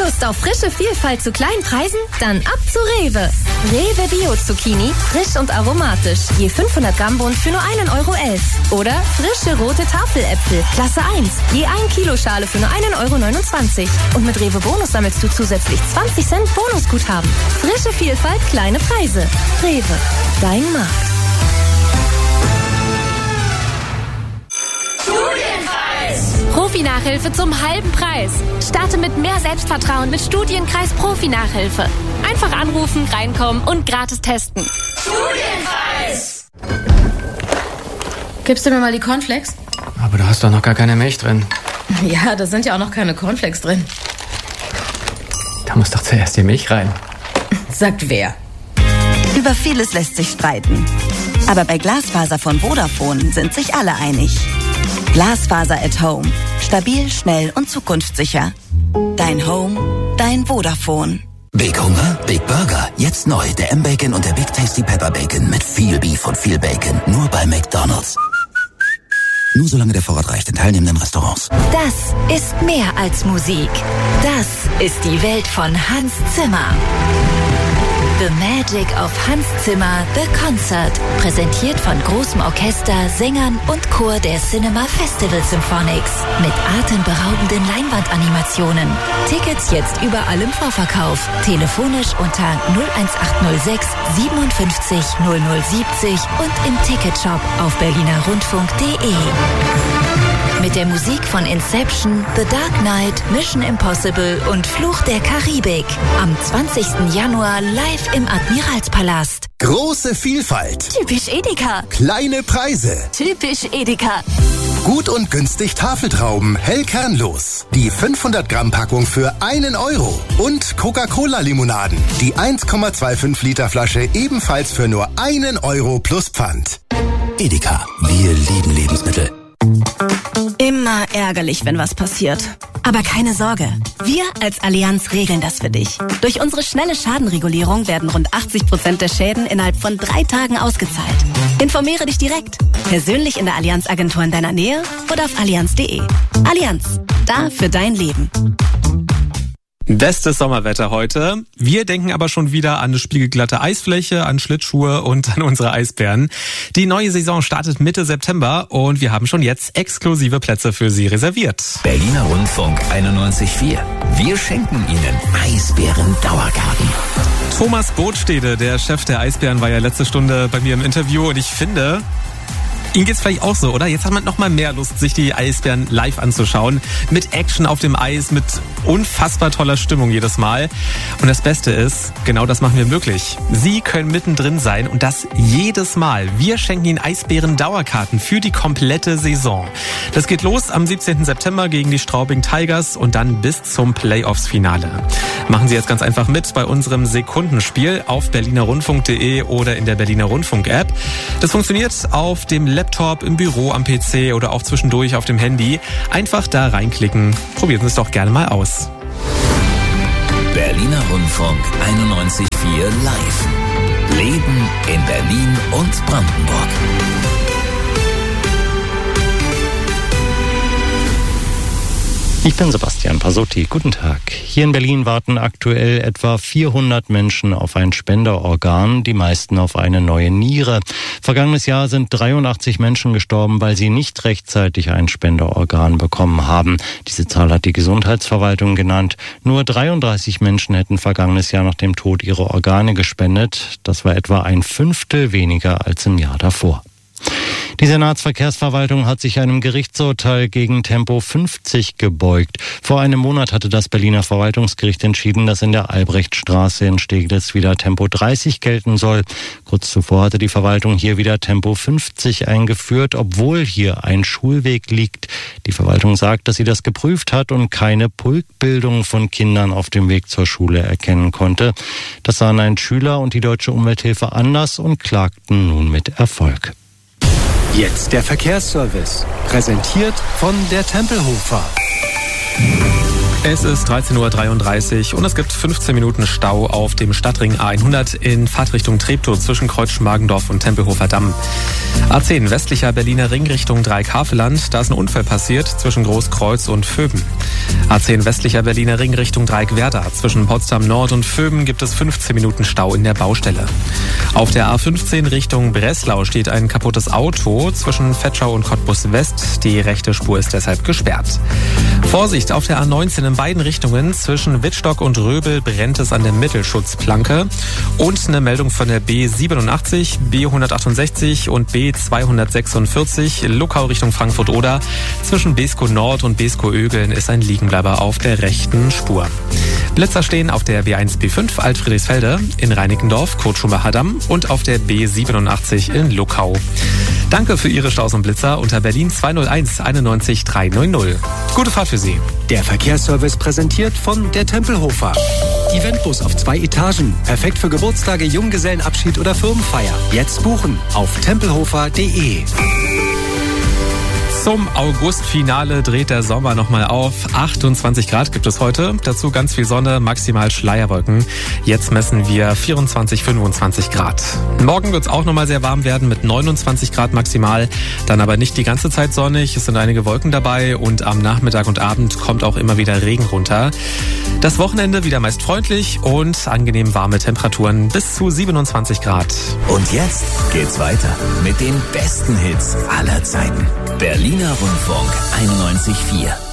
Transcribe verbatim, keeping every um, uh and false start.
Lust auf frische Vielfalt zu kleinen Preisen? Dann ab zu Rewe. Rewe Bio Zucchini, frisch und aromatisch. Je fünfhundert Gramm Bund für nur einen Euro elf. Oder frische rote Tafeläpfel, Klasse eins. Je ein Kilo Schale für nur einen Euro neunundzwanzig. Und mit Rewe Bonus sammelst du zusätzlich zwanzig Cent Bonusguthaben. Frische Vielfalt, kleine Preise. Rewe, dein Markt. Profi-Nachhilfe zum halben Preis. Starte mit mehr Selbstvertrauen mit Studienkreis Profi-Nachhilfe. Einfach anrufen, reinkommen und gratis testen. Studienkreis! Gibst du mir mal die Cornflakes? Aber da hast doch noch gar keine Milch drin. Ja, da sind ja auch noch keine Cornflakes drin. Da muss doch zuerst die Milch rein. Sagt wer? Über vieles lässt sich streiten. Aber bei Glasfaser von Vodafone sind sich alle einig. Glasfaser at Home. Stabil, schnell und zukunftssicher. Dein Home, dein Vodafone. Big Hunger, Big Burger. Jetzt neu der M-Bacon und der Big Tasty Pepper Bacon mit viel Beef und viel Bacon. Nur bei McDonald's. Nur solange der Vorrat reicht in teilnehmenden Restaurants. Das ist mehr als Musik. Das ist die Welt von Hans Zimmer. The Magic of Hans Zimmer, The Concert. Präsentiert von großem Orchester, Sängern und Chor der Cinema Festival Symphonics. Mit atemberaubenden Leinwandanimationen. Tickets jetzt überall im Vorverkauf. Telefonisch unter null eins acht null sechs siebenundfünfzig null null siebzig und im Ticketshop auf berliner rundfunk punkt de. Mit der Musik von Inception, The Dark Knight, Mission Impossible und Fluch der Karibik. Am zwanzigsten Januar live im Admiralspalast. Große Vielfalt. Typisch Edeka. Kleine Preise. Typisch Edeka. Gut und günstig Tafeltrauben, hell kernlos. Die fünfhundert Gramm Packung für einen Euro. Und Coca-Cola-Limonaden. Die eins Komma fünfundzwanzig Liter Flasche ebenfalls für nur einen Euro plus Pfand. Edeka, wir lieben Lebensmittel. Immer ärgerlich, wenn was passiert. Aber keine Sorge, wir als Allianz regeln das für dich. Durch unsere schnelle Schadenregulierung werden rund achtzig Prozent der Schäden innerhalb von drei Tagen ausgezahlt. Informiere dich direkt, persönlich in der Allianz-Agentur in deiner Nähe oder auf allianz punkt de. Allianz, da für dein Leben. Bestes Sommerwetter heute. Wir denken aber schon wieder an eine spiegelglatte Eisfläche, an Schlittschuhe und an unsere Eisbären. Die neue Saison startet Mitte September und wir haben schon jetzt exklusive Plätze für Sie reserviert. Berliner Rundfunk einundneunzig Komma vier. Wir schenken Ihnen Eisbären-Dauerkarten. Thomas Botstede, der Chef der Eisbären, war ja letzte Stunde bei mir im Interview und ich finde, Ihnen geht's vielleicht auch so, oder? Jetzt hat man noch mal mehr Lust, sich die Eisbären live anzuschauen. Mit Action auf dem Eis, mit unfassbar toller Stimmung jedes Mal. Und das Beste ist, genau das machen wir möglich. Sie können mittendrin sein und das jedes Mal. Wir schenken Ihnen Eisbären-Dauerkarten für die komplette Saison. Das geht los am siebzehnten September gegen die Straubing Tigers und dann bis zum Playoffs-Finale. Machen Sie jetzt ganz einfach mit bei unserem Sekundenspiel auf berliner rundfunk punkt de oder in der Berliner Rundfunk-App. Das funktioniert auf dem Laptop, im Büro, am P C oder auch zwischendurch auf dem Handy. Einfach da reinklicken. Probieren Sie es doch gerne mal aus. Berliner Rundfunk einundneunzig Komma vier live. Leben in Berlin und Brandenburg. Ich bin Sebastian Pasotti. Guten Tag. Hier in Berlin warten aktuell etwa vierhundert Menschen auf ein Spenderorgan, die meisten auf eine neue Niere. Vergangenes Jahr sind dreiundachtzig Menschen gestorben, weil sie nicht rechtzeitig ein Spenderorgan bekommen haben. Diese Zahl hat die Gesundheitsverwaltung genannt. Nur dreiunddreißig Menschen hätten vergangenes Jahr nach dem Tod ihre Organe gespendet. Das war etwa ein Fünftel weniger als im Jahr davor. Die Senatsverkehrsverwaltung hat sich einem Gerichtsurteil gegen Tempo fünfzig gebeugt. Vor einem Monat hatte das Berliner Verwaltungsgericht entschieden, dass in der Albrechtstraße in Steglitz wieder Tempo dreißig gelten soll. Kurz zuvor hatte die Verwaltung hier wieder Tempo fünfzig eingeführt, obwohl hier ein Schulweg liegt. Die Verwaltung sagt, dass sie das geprüft hat und keine Pulkbildung von Kindern auf dem Weg zur Schule erkennen konnte. Das sahen ein Schüler und die Deutsche Umwelthilfe anders und klagten nun mit Erfolg. Jetzt der Verkehrsservice, präsentiert von der Tempelhofer. Es ist dreizehn Uhr dreiunddreißig und es gibt fünfzehn Minuten Stau auf dem Stadtring A hundert in Fahrtrichtung Treptow zwischen Kreuz-Schmargendorf und Tempelhofer Damm. A zehn westlicher Berliner Ring Richtung Dreieck-Havelland, da ist ein Unfall passiert zwischen Großkreuz und Vöben. A zehn westlicher Berliner Ring Richtung Dreieck-Werder, zwischen Potsdam Nord und Vöben gibt es fünfzehn Minuten Stau in der Baustelle. Auf der A fünfzehn Richtung Breslau steht ein kaputtes Auto zwischen Vetschau und Cottbus West, die rechte Spur ist deshalb gesperrt. Vorsicht, auf der A neunzehn in beiden Richtungen zwischen Wittstock und Röbel brennt es an der Mittelschutzplanke. Und eine Meldung von der B siebenundachtzig, B hundertachtundsechzig und B zweihundertsechsundvierzig, Luckau Richtung Frankfurt-Oder. Zwischen Beeskow Nord und Beeskow-Ögeln ist ein Liegenbleiber auf der rechten Spur. Blitzer stehen auf der B eins B fünf Alt-Friedrichsfelde in Reinickendorf, Kurt-Schumacher-Damm und auf der B siebenundachtzig in Luckau. Danke für Ihre Staus und Blitzer unter Berlin zwei null eins einundneunzig dreihundert. Gute Fahrt für Sie. Der Verkehrsservice präsentiert von der Tempelhofer. Eventbus auf zwei Etagen. Perfekt für Geburtstage, Junggesellenabschied oder Firmenfeier. Jetzt buchen auf tempelhofer punkt de. Zum Augustfinale dreht der Sommer nochmal auf. achtundzwanzig Grad gibt es heute. Dazu ganz viel Sonne, maximal Schleierwolken. Jetzt messen wir vierundzwanzig, fünfundzwanzig Grad. Morgen wird es auch nochmal sehr warm werden mit neunundzwanzig Grad maximal. Dann aber nicht die ganze Zeit sonnig. Es sind einige Wolken dabei und am Nachmittag und Abend kommt auch immer wieder Regen runter. Das Wochenende wieder meist freundlich und angenehm warme Temperaturen bis zu siebenundzwanzig Grad. Und jetzt geht's weiter mit den besten Hits aller Zeiten. Berliner Rundfunk einundneunzig Komma vier.